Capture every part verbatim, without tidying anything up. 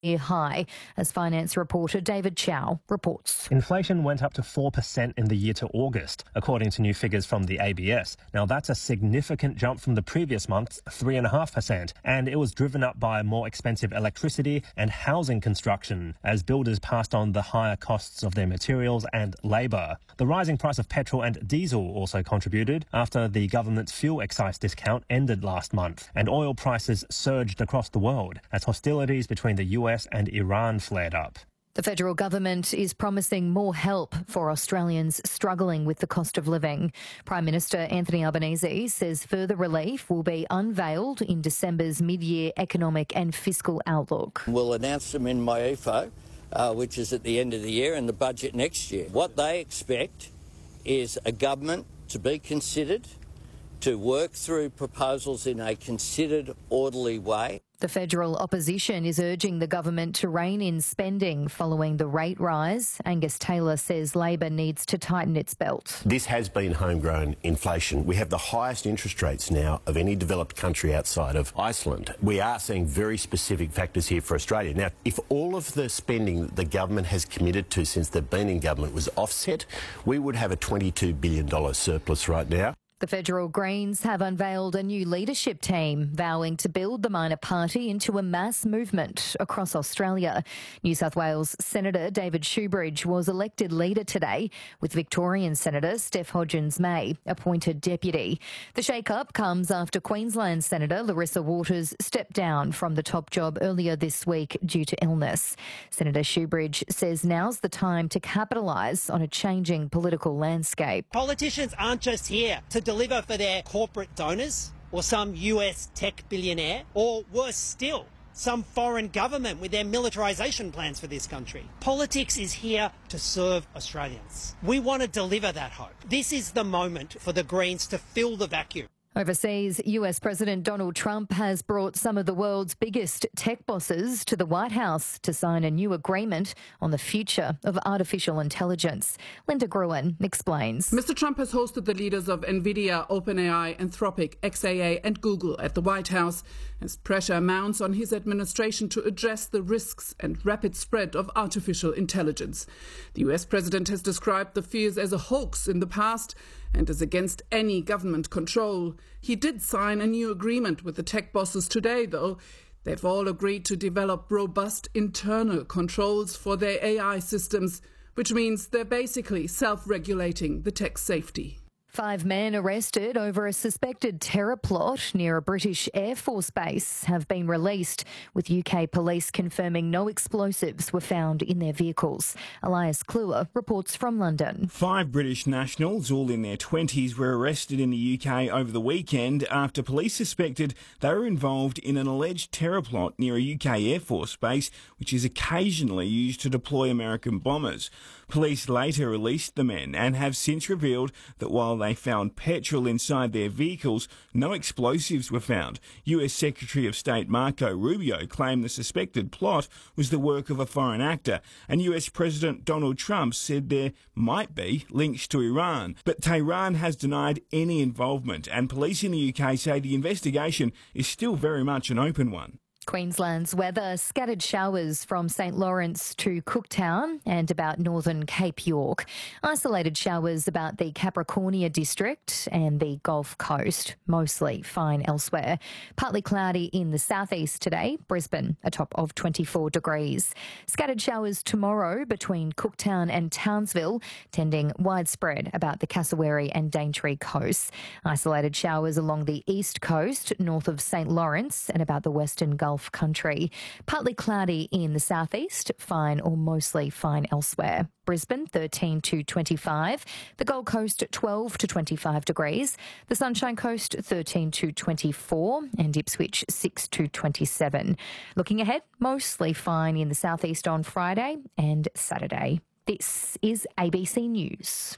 year high, as finance reporter David Chow reports. Inflation went up to four percent in the year to August, according to new figures from the A B S. Now, that's a significant jump from the previous month's three point five percent, and it was driven up by more expensive electricity and housing construction, as builders passed on the higher costs of their materials and labour. The rising price of petrol and diesel also contributed after the government's fuel excise discount ended last month, and oil prices surged across the world as hostilities between the U S and Iran flared up. The federal government is promising more help for Australians struggling with the cost of living. Prime Minister Anthony Albanese says further relief will be unveiled in December's mid-year economic and fiscal outlook. We'll announce them in my E F O, uh, which is at the end of the year, and the budget next year. What they expect is a government to be considered, to work through proposals in a considered, orderly way. The federal opposition is urging the government to rein in spending following the rate rise. Angus Taylor says Labor needs to tighten its belt. This has been homegrown inflation. We have the highest interest rates now of any developed country outside of Iceland. We are seeing very specific factors here for Australia. Now, if all of the spending that the government has committed to since they've been in government was offset, we would have a twenty-two billion dollars surplus right now. The federal Greens have unveiled a new leadership team vowing to build the minor party into a mass movement across Australia. New South Wales Senator David Shoebridge was elected leader today, with Victorian Senator Steph Hodgins-May appointed deputy. The shake-up comes after Queensland Senator Larissa Waters stepped down from the top job earlier this week due to illness. Senator Shoebridge says now's the time to capitalise on a changing political landscape. Politicians aren't just here to deliver for their corporate donors or some U S tech billionaire, or worse still, some foreign government with their militarisation plans for this country. Politics is here to serve Australians. We want to deliver that hope. This is the moment for the Greens to fill the vacuum. Overseas, U S President Donald Trump has brought some of the world's biggest tech bosses to the White House to sign a new agreement on the future of artificial intelligence. Linda Gruen explains. Mister Trump has hosted the leaders of NVIDIA, OpenAI, Anthropic, X A A and Google at the White House as pressure mounts on his administration to address the risks and rapid spread of artificial intelligence. The U S president has described the fears as a hoax in the past and is against any government control. He did sign a new agreement with the tech bosses today, though. They've all agreed to develop robust internal controls for their A I systems, which means they're basically self-regulating the tech safety. Five men arrested over a suspected terror plot near a British Air Force base have been released, with U K police confirming no explosives were found in their vehicles. Elias Kluwer reports from London. Five British nationals, all in their twenties, were arrested in the U K over the weekend after police suspected they were involved in an alleged terror plot near a U K Air Force base, which is occasionally used to deploy American bombers. Police later released the men and have since revealed that while they found petrol inside their vehicles, no explosives were found. U S Secretary of State Marco Rubio claimed the suspected plot was the work of a foreign actor, and U S President Donald Trump said there might be links to Iran. But Tehran has denied any involvement, and police in the U K say the investigation is still very much an open one. Queensland's weather: scattered showers from St Lawrence to Cooktown and about northern Cape York. Isolated showers about the Capricornia district and the Gulf Coast. Mostly fine elsewhere. Partly cloudy in the southeast today. Brisbane, a top of twenty-four degrees. Scattered showers tomorrow between Cooktown and Townsville, tending widespread about the Cassowary and Daintree coasts. Isolated showers along the east coast, north of St Lawrence and about the western Gulf country. Partly cloudy in the southeast, fine or mostly fine elsewhere. Brisbane thirteen to twenty-five, the Gold Coast twelve to twenty-five degrees, the Sunshine Coast thirteen to twenty-four and Ipswich six to twenty-seven. Looking ahead, mostly fine in the southeast on Friday and Saturday. This is A B C News.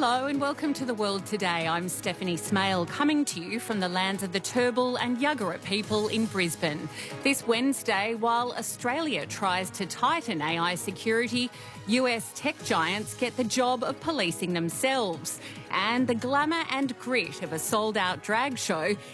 Hello and welcome to The World Today. I'm Stephanie Smale, coming to you from the lands of the Turrbal and Yagara people in Brisbane. This Wednesday, while Australia tries to tighten A I security, U S tech giants get the job of policing themselves. And the glamour and grit of a sold-out drag show